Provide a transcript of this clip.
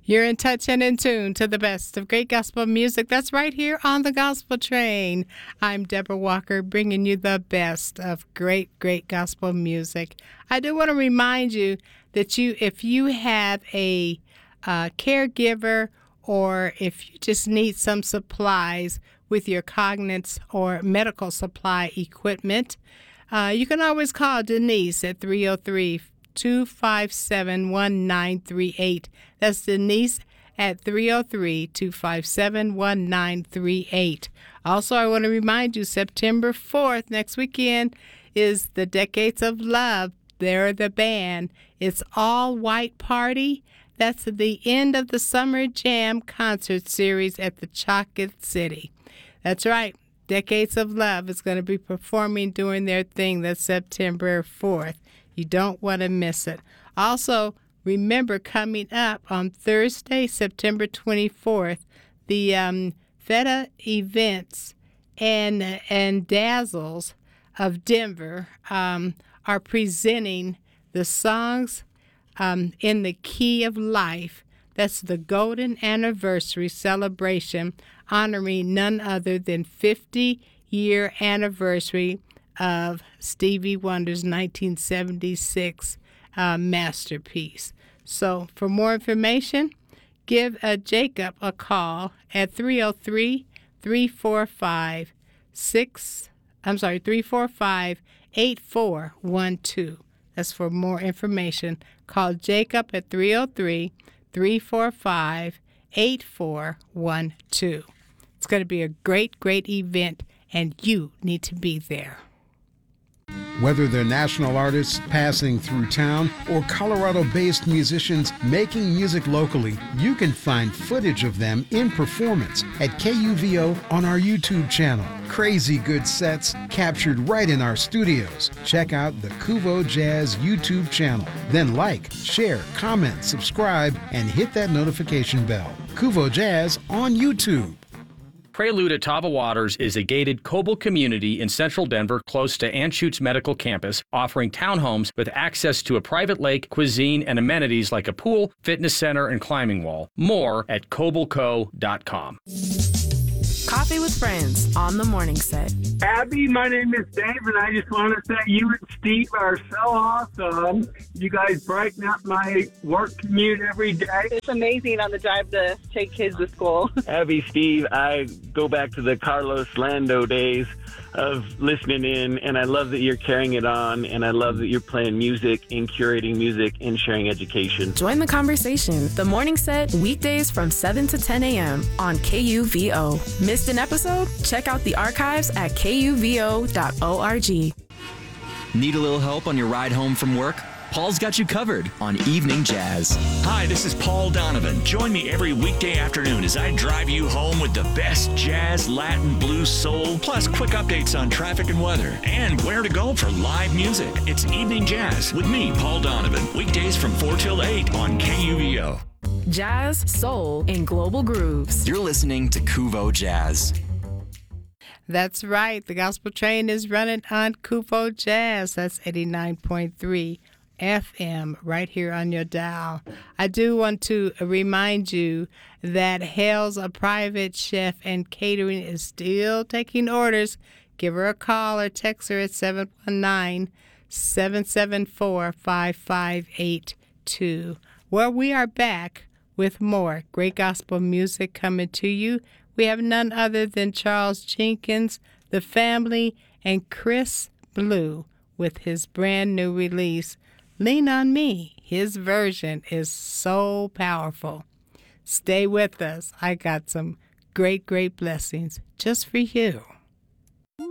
You're in touch and in tune to the best of great gospel music. That's right here on the Gospel Train. I'm Deborah Walker, bringing you the best of great gospel music. I do want to remind you that if you have a caregiver, or if you just need some supplies with your Cognance or medical supply equipment, you can always call Denise at 303-257-1938. That's Denise at 303-257-1938. Also, I want to remind you, September 4th, next weekend, is the Decades of Love. They're the band. It's all white party. That's the end of the Summer Jam concert series at the Chocolate City. That's right. Decades of Love is going to be performing, doing their thing. That's September 4th. You don't want to miss it. Also, remember, coming up on Thursday, September 24th, the Feta Events and Dazzles of Denver are presenting the songs in the Key of Life. That's the Golden Anniversary celebration, honoring none other than 50-year anniversary of Stevie Wonder's 1976 masterpiece. So for more information, give Jacob a call at 345-8412. That's for more information. Call Jacob at 303-345-8412. It's going to be a great event, and you need to be there. Whether they're national artists passing through town or Colorado-based musicians making music locally, you can find footage of them in performance at KUVO on our YouTube channel. Crazy good sets captured right in our studios. Check out the Kuvo Jazz YouTube channel. Then like, share, comment, subscribe, and hit that notification bell. Kuvo Jazz on YouTube. Prelude at Tava Waters is a gated Coble community in central Denver close to Anschutz Medical Campus, offering townhomes with access to a private lake, cuisine, and amenities like a pool, fitness center, and climbing wall. More at cobleco.com. Coffee with Friends on the morning set. Abby, my name is Dave, and I just want to say you and Steve are so awesome. You guys brighten up my work commute every day. It's amazing on the drive to take kids to school. Abby, Steve, I go back to the Carlos Lando days of listening in, and I love that you're carrying it on, and I love that you're playing music and curating music and sharing education. Join the conversation. The morning set, weekdays from 7 to 10 a.m. on KUVO. Missed an episode? Check out the archives at kuvo.org. Need a little help on your ride home from work? Paul's got you covered on Evening Jazz. Hi, this is Paul Donovan. Join me every weekday afternoon as I drive you home with the best jazz, Latin, blues, soul, plus quick updates on traffic and weather, and where to go for live music. It's Evening Jazz with me, Paul Donovan, weekdays from 4 till 8 on KUVO. Jazz, soul, and global grooves. You're listening to Kuvo Jazz. That's right. The Gospel Train is running on Kuvo Jazz. That's 89.3 FM right here on your dial. I do want to remind you that Hale's a private chef and catering is still taking orders. Give her a call or text her at 719-774-5582. Well, we are back with more great gospel music coming to you. We have none other than Charles Jenkins, The Family, and Chris Blue with his brand new release, Lean on Me. His version is so powerful. Stay with us. I got some great blessings just for you.